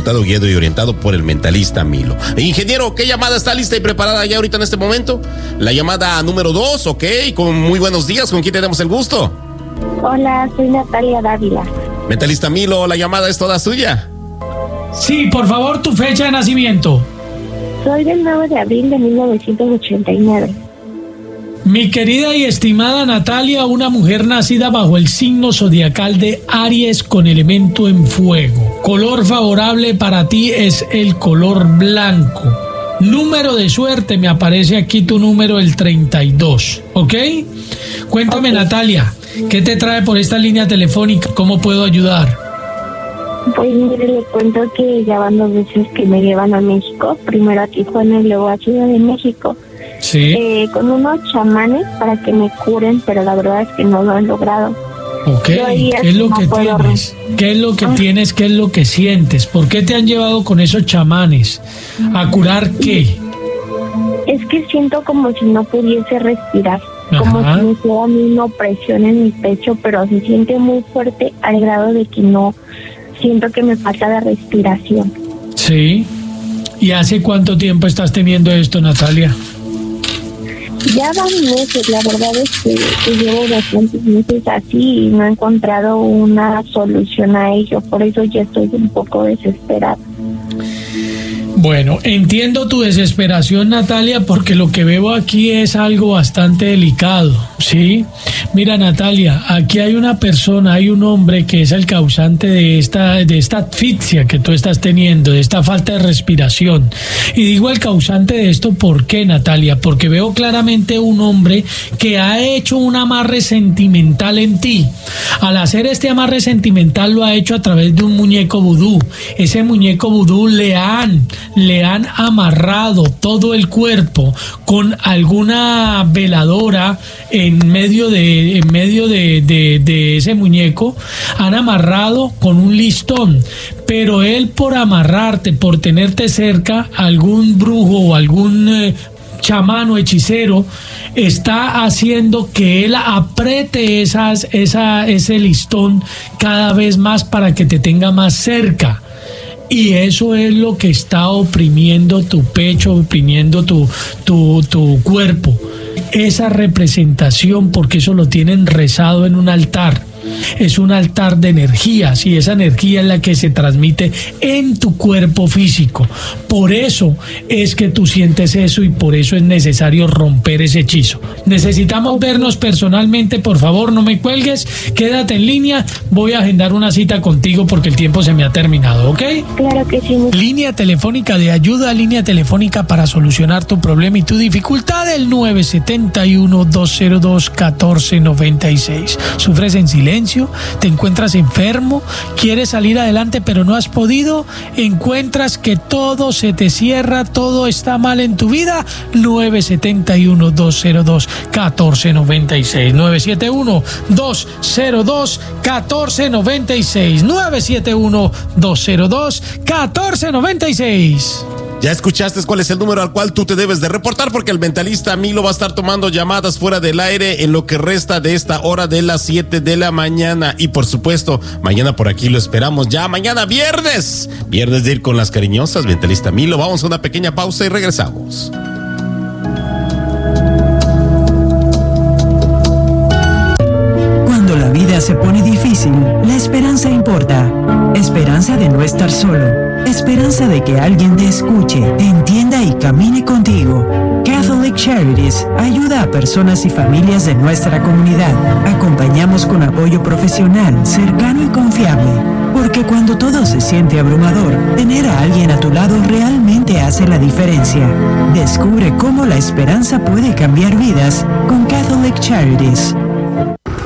consultado, guiado y orientado por el mentalista Milo. Ingeniero, ¿qué llamada está lista y preparada ya ahorita en este momento? La llamada número 2, ok, con muy buenos días, ¿con quién tenemos el gusto? Hola, soy Natalia Dávila. Mentalista Milo, la llamada es toda suya. Sí, por favor, tu fecha de nacimiento. Soy del 9 de abril de 1989. Mi querida y estimada Natalia, una mujer nacida bajo el signo zodiacal de Aries con elemento en fuego. Color favorable para ti es el color blanco. Número de suerte, me aparece aquí tu número, el 32, ¿ok? Cuéntame, okay. Natalia, ¿qué te trae por esta línea telefónica? ¿Cómo puedo ayudar? Pues mire, le cuento que ya van 2 veces que me llevan a México, primero a Tijuana y luego a Ciudad de México. Sí. Con unos chamanes para que me curen, pero la verdad es que no lo han logrado. Ok, ¿qué es lo que tienes? ¿Qué es lo que tienes? ¿Qué es lo que sientes? ¿Por qué te han llevado con esos chamanes? ¿A curar qué? Es que siento como si no pudiese respirar. Ajá. Como si me hiciera una opresión en mi pecho, pero se siente muy fuerte al grado de que no siento que me falta la respiración. Sí. ¿Y hace cuánto tiempo estás teniendo esto, Natalia? Ya van meses, la verdad es que llevo bastantes meses así y no he encontrado una solución a ello, por eso ya estoy un poco desesperada. Bueno, entiendo tu desesperación, Natalia, porque lo que veo aquí es algo bastante delicado, ¿sí? Mira, Natalia, aquí hay una persona, hay un hombre que es el causante de esta asfixia que tú estás teniendo, de esta falta de respiración. Y digo el causante de esto, ¿por qué, Natalia? Porque veo claramente un hombre que ha hecho un amarre sentimental en ti. Al hacer este amarre sentimental lo ha hecho a través de un muñeco vudú. Ese muñeco vudú le han amarrado todo el cuerpo con alguna veladora en medio de ese muñeco, han amarrado con un listón, pero él, por amarrarte, por tenerte cerca, algún brujo o algún chamán o hechicero está haciendo que él apriete ese listón cada vez más para que te tenga más cerca. Y eso es lo que está oprimiendo tu pecho, oprimiendo tu cuerpo. Esa representación, porque eso lo tienen rezado en un altar. Es un altar de energías y esa energía es la que se transmite en tu cuerpo físico. Por eso es que tú sientes eso y por eso es necesario romper ese hechizo. Necesitamos vernos personalmente, por favor, no me cuelgues, quédate en línea, voy a agendar una cita contigo porque el tiempo se me ha terminado, ¿ok? Claro que sí. Línea telefónica de ayuda, línea telefónica para solucionar tu problema y tu dificultad, el 971-202-1496. ¿Sufres en silencio? ¿Te encuentras enfermo? ¿Quieres salir adelante pero no has podido? ¿Encuentras que todo se te cierra, todo está mal en tu vida? 971-202-1496. 971-202-1496. 971-202-1496. Ya escuchaste cuál es el número al cual tú te debes de reportar, porque el mentalista Milo va a estar tomando llamadas fuera del aire en lo que resta de esta hora de las 7 de la mañana. Y por supuesto, mañana por aquí lo esperamos ya. Mañana viernes de ir con las cariñosas, mentalista Milo. Vamos a una pequeña pausa y regresamos. Cuando la vida se pone difícil, la esperanza importa. Esperanza de no estar solo. Esperanza de que alguien te escuche, te entienda y camine contigo. Catholic Charities ayuda a personas y familias de nuestra comunidad. Acompañamos con apoyo profesional, cercano y confiable. Porque cuando todo se siente abrumador, tener a alguien a tu lado realmente hace la diferencia. Descubre cómo la esperanza puede cambiar vidas con Catholic Charities.